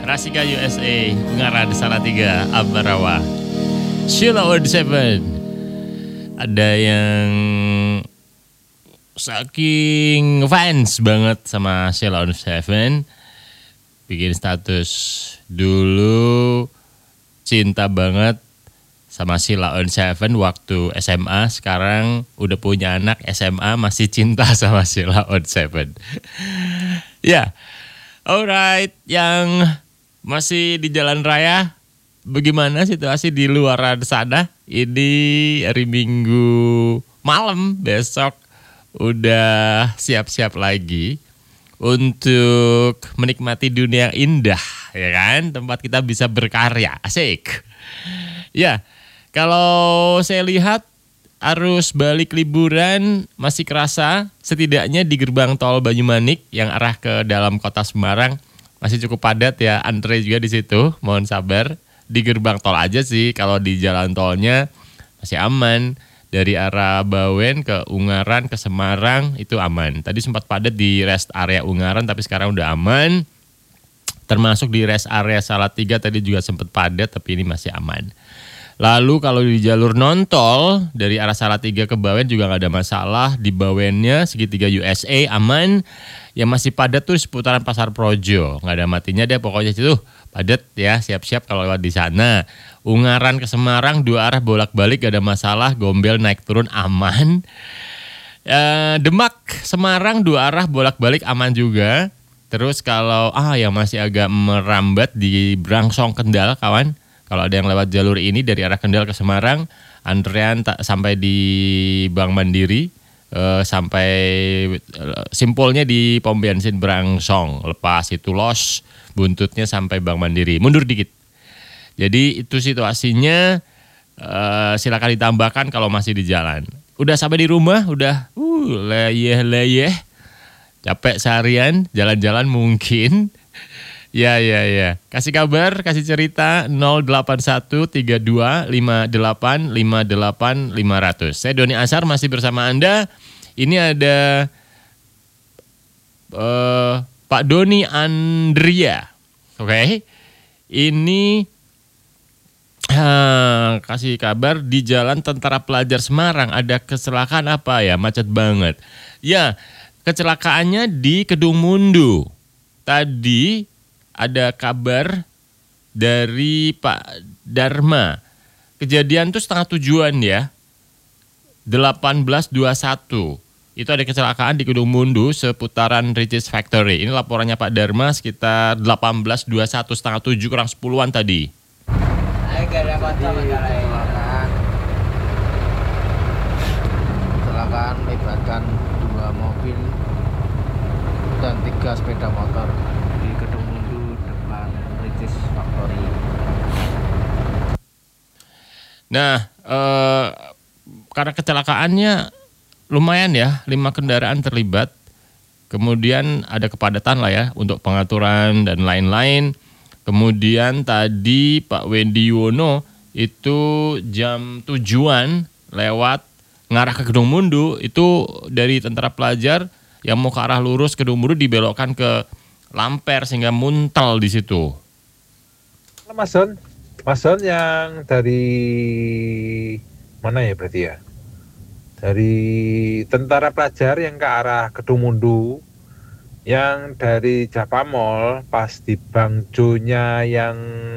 Rasika USA, Ungaran Salatiga, Ambarawa. Sheila on Seven. Ada yang saking fans banget sama Sheila on Seven, bikin status dulu cinta banget sama Sheila on Seven waktu SMA. Sekarang udah punya anak SMA masih cinta sama Sheila on Seven. Ya, alright, yang masih di jalan raya, bagaimana situasi di luar sana? Ini hari Minggu malam, besok udah siap-siap lagi untuk menikmati dunia yang indah, ya kan? Tempat kita bisa berkarya, asik. Ya, kalau saya lihat arus balik liburan masih kerasa, setidaknya di gerbang tol Banyumanik yang arah ke dalam kota Semarang masih cukup padat ya, antre juga di situ, mohon sabar. Di gerbang tol aja sih, kalau di jalan tolnya masih aman. Dari arah Bawen ke Ungaran ke Semarang itu aman. Tadi sempat padat di rest area Ungaran tapi sekarang udah aman. Termasuk di rest area Salatiga tadi juga sempat padat tapi ini masih aman. Lalu kalau di jalur non-tol dari arah Salatiga ke Bawen juga nggak ada masalah. Di Bawennya segitiga USA aman. Yang masih padat tuh seputaran Pasar Projo. Nggak ada matinya deh pokoknya situ padat ya, siap-siap kalau lewat di sana. Ungaran ke Semarang dua arah bolak-balik gak ada masalah, Gombel naik turun aman. Demak Semarang dua arah bolak-balik aman juga. Terus kalau yang masih agak merambat di Brangsong Kendal kawan, kalau ada yang lewat jalur ini dari arah Kendal ke Semarang, antrean sampai di Bank Mandiri, sampai simpulnya di pom bensin Brangsong, lepas itu los buntutnya sampai Bank Mandiri, mundur dikit. Jadi itu situasinya, silakan ditambahkan kalau masih di jalan. Udah sampai di rumah, udah leyeh, capek seharian, jalan-jalan mungkin. Ya. Kasih kabar, kasih cerita 081325858 500. Saya Doni Asar masih bersama Anda. Ini ada Pak Doni Andria. Oke. Ini kasih kabar di Jalan Tentara Pelajar Semarang ada kecelakaan apa ya? Macet banget. Ya, kecelakaannya di Kedung Mundu. Tadi ada kabar dari Pak Dharma. Kejadian tuh setengah tujuan ya. 18.21. Itu ada kecelakaan di Kedung Mundu seputaran Ricis Factory. Ini laporannya Pak Dharma sekitar 18.21, setengah 7 kurang 10-an tadi. Kecelakaan melibatkan 2 mobil dan 3 sepeda motor di Kedung Mundu depan Ricis Factory. Nah, karena kecelakaannya lumayan ya, 5 kendaraan terlibat. Kemudian ada kepadatan lah ya untuk pengaturan dan lain-lain. Kemudian tadi Pak Wendy Yuwono itu jam tujuan lewat ngarah ke Kedung Mundu, itu dari Tentara Pelajar yang mau ke arah lurus Kedung Mundu dibelokkan ke Lamper sehingga muntel di situ. Mas Son yang dari mana ya berarti ya? Dari Tentara Pelajar yang ke arah Kedung Mundu, yang dari Japamol pas di Bangjonya yang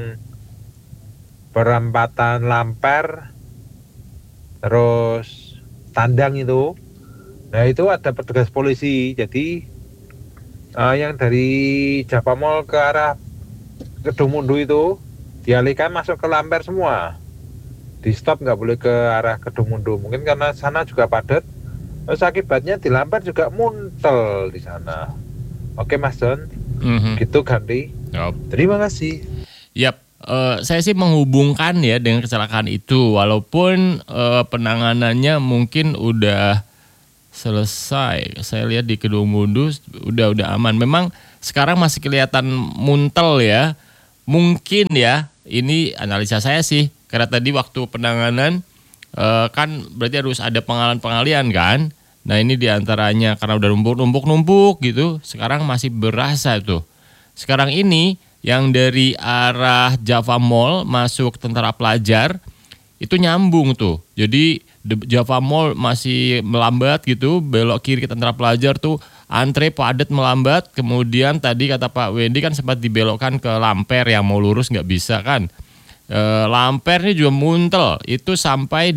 perempatan Lamper terus Tandang itu. Nah itu ada petugas polisi, jadi yang dari Japamol ke arah Kedung Mundu itu dialihkan masuk ke Lamper semua. Di stop nggak boleh ke arah Kedung Mundu, mungkin karena sana juga padat. Terus akibatnya di Lamper juga muntel di sana. Oke Mas Don, gitu ganti. Yep. Terima kasih. Yap, saya sih menghubungkan ya dengan kecelakaan itu, walaupun penanganannya mungkin udah selesai. Saya lihat di Kedung Mundu udah aman. Memang sekarang masih kelihatan muntel ya. Mungkin ya, ini analisa saya sih. Karena tadi waktu penanganan kan berarti harus ada pengalian kan. Nah ini diantaranya karena udah numpuk gitu. Sekarang masih berasa tuh. Sekarang ini yang dari arah Java Mall masuk Tentara Pelajar itu nyambung tuh. Jadi Java Mall masih melambat gitu, belok kiri ke Tentara Pelajar tuh antre padat melambat. Kemudian tadi kata Pak Wendy kan sempat dibelokkan ke Lamper, yang mau lurus nggak bisa kan. Lamper ini juga muntel, itu sampai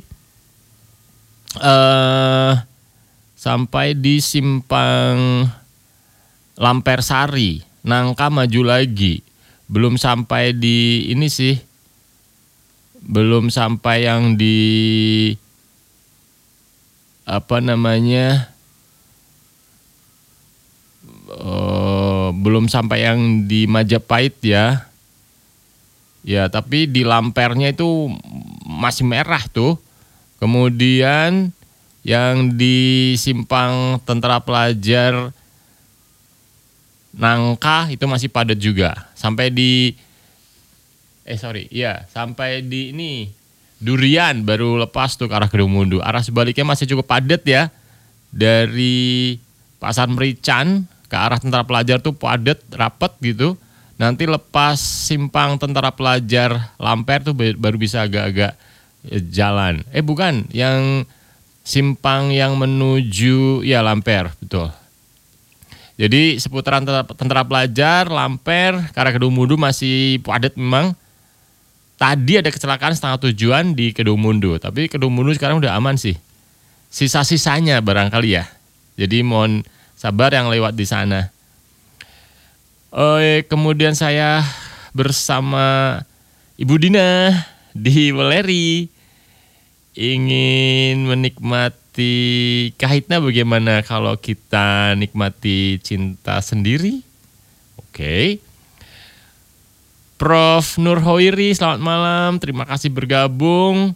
di simpang Lamper Sari, Nangka maju lagi. Belum sampai di ini sih. Belum sampai yang di belum sampai yang di Majapahit ya. Ya, tapi di Lampernya itu masih merah tuh. Kemudian yang di simpang Tentara Pelajar Nangka itu masih padat juga. Sampai di sampai di ini Durian baru lepas tuh ke arah Gedung Mundu. Arah sebaliknya masih cukup padat ya. Dari Pasar Merican ke arah Tentara Pelajar tuh padat, rapet gitu. Nanti lepas simpang Tentara Pelajar Lamper tuh baru bisa agak-agak jalan. Bukan, yang simpang yang menuju ya Lamper, betul. Jadi seputaran Tentara Pelajar, Lamper, ke arah Gedung Mundu masih padat memang. Tadi ada kecelakaan setengah tujuan di Gedung Mundu, tapi Gedung Mundu sekarang udah aman sih. Sisa-sisanya barangkali ya. Jadi mohon sabar yang lewat di sana. Kemudian saya bersama Ibu Dina di Weleri ingin menikmati Kahitna. Bagaimana kalau kita nikmati cinta sendiri? Oke. Prof. Nur Hoiri, selamat malam. Terima kasih bergabung.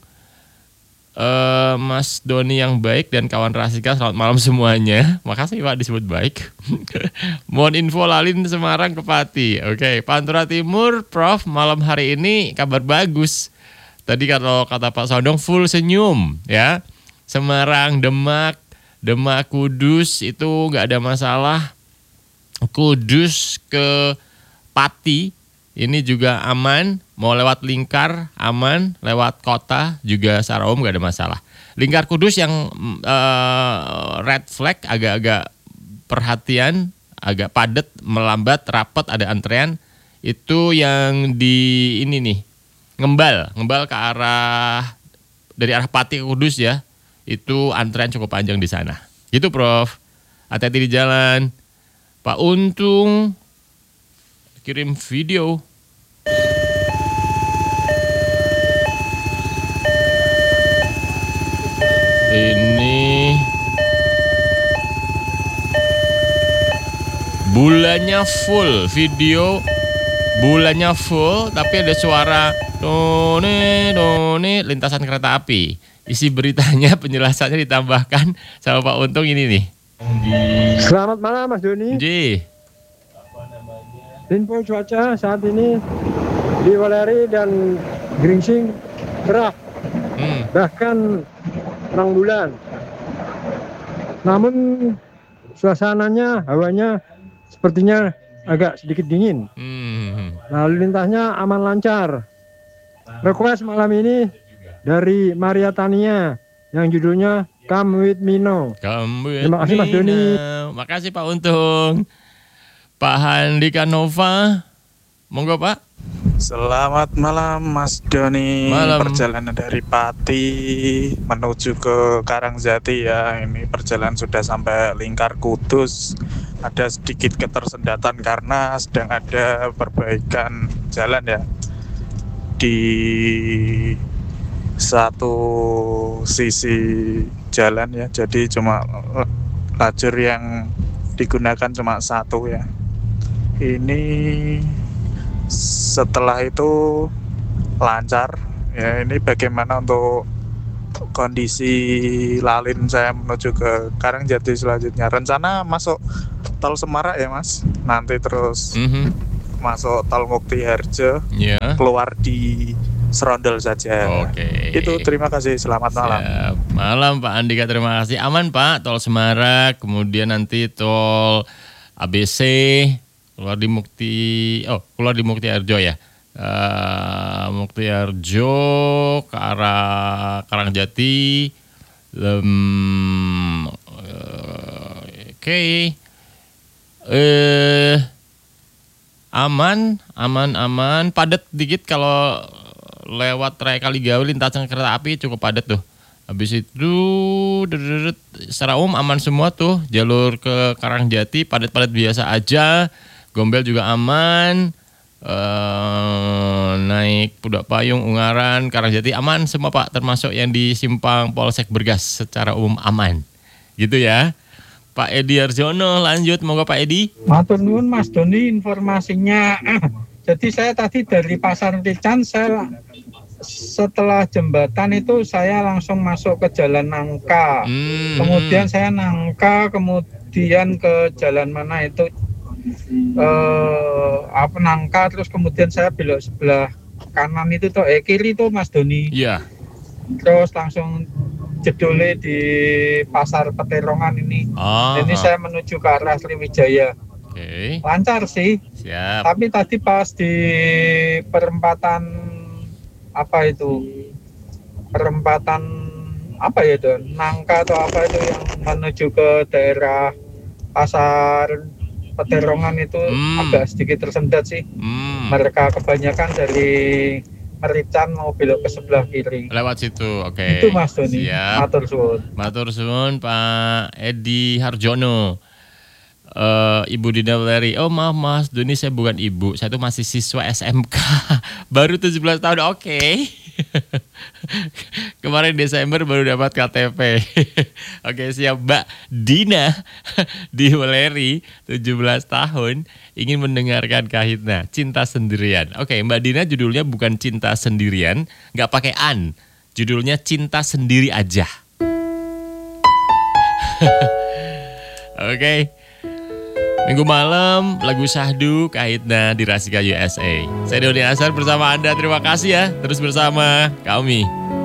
Mas Doni yang baik dan kawan Rasika, selamat malam semuanya. Makasih Pak disebut baik. Mohon info Lalin Semarang ke Pati. Oke, Pantura Timur, Prof, malam hari ini kabar bagus. Tadi kalau kata Pak Sondong full senyum ya. Semarang, Demak, Kudus itu nggak ada masalah. Kudus ke Pati ini juga aman. Mau lewat Lingkar aman, lewat kota juga secara umum gak ada masalah. Lingkar Kudus yang red flag agak-agak perhatian, agak padat, melambat, rapat, ada antrean. Itu yang di ini nih, Ngembal ke arah dari arah Pati ke Kudus ya. Itu antrean cukup panjang di sana. Gitu Prof. Hati-hati di jalan. Pak Untung kirim video. Ini bulannya full, video bulannya full, tapi ada suara done lintasan kereta api. Isi beritanya penjelasannya ditambahkan sama Pak Untung ini nih. Selamat malam Mas Doni. Ji. Info cuaca saat ini di Weleri dan Gringsing cerah. Bahkan terang bulan. Namun suasananya, hawanya sepertinya agak sedikit dingin. Lalu lintasnya aman lancar. Request malam ini dari Maria Tania yang judulnya Come With Me Now. Terima kasih Mas Doni. Makasih Pak Untung. Pak Handika Nova, monggo Pak. Selamat malam Mas Doni. Malam. Perjalanan dari Pati menuju ke Karangjati ya. Ini perjalanan sudah sampai Lingkar Kudus. Ada sedikit ketersendatan karena sedang ada perbaikan jalan ya. Di satu sisi jalan ya. Jadi cuma lajur yang digunakan cuma satu ya. Ini setelah itu lancar ya. Ini bagaimana untuk kondisi lalin saya menuju ke Karangjati selanjutnya? Rencana masuk tol Semarak ya Mas, nanti terus masuk tol Mukti Harjo, keluar di Serondol saja. Oke. Itu terima kasih, selamat malam. Malam Pak Andika, terima kasih. Aman Pak, tol Semarak, kemudian nanti tol ABC, keluar di Muktiarjo ya. Muktiarjo ke arah Karangjati. Oke. Aman, padat dikit kalau lewat Raya Kaligawe lintasan kereta api cukup padat tuh. Habis itu secara umum aman semua tuh, jalur ke Karangjati padat-padat biasa aja. Gombel juga aman. Naik Pudak Payung, Ungaran, Karangjati aman semua Pak, termasuk yang di simpang Polsek Bergas secara umum aman. Gitu ya. Pak Edi Arjono lanjut, monggo Pak Edi. Matur nuwun Mas Doni informasinya. Jadi saya tadi dari Pasar Rican, saya setelah jembatan itu saya langsung masuk ke Jalan Nangka. Kemudian saya Nangka, kemudian ke jalan mana itu Nangka, terus kemudian saya belok sebelah kanan itu tuh kiri tuh Mas Doni. Iya. Terus langsung jedole di Pasar Peterongan ini. Ini saya menuju ke arah Sriwijaya. Oke. Lancar sih. Siap. Tapi tadi pas di perempatan Nangka atau apa itu yang menuju ke daerah Pasar Peterongan itu agak sedikit tersendat sih. Mereka kebanyakan dari Merican mau belok ke sebelah kiri. Lewat situ, oke. Itu Mas Doni. Siap. Matur suwun Pak Edi Harjono. Ibu Dina Valeri, oh maaf Mas Doni, saya bukan ibu, saya tuh masih siswa SMK, baru 17 tahun, oke. Kemarin Desember baru dapat KTP. Oke siap. Mbak Dina di Valeri 17 tahun ingin mendengarkan Kahitna Cinta Sendirian. Oke, Mbak Dina judulnya bukan Cinta Sendirian, nggak pakai an, judulnya Cinta Sendiri aja. Oke. Minggu malam, lagu Syahdu, Kahitna di Rasika USA. Saya Doni Asar bersama Anda, terima kasih ya. Terus bersama kami.